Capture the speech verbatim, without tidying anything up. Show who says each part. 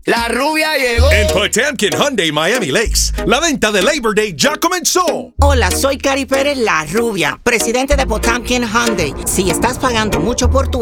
Speaker 1: La rubia llegó.
Speaker 2: En Potemkin Hyundai Miami Lakes, la venta de Labor Day ya comenzó.
Speaker 3: Hola, soy Cari Pérez, la rubia, presidente de Potemkin Hyundai. Si estás pagando mucho por tu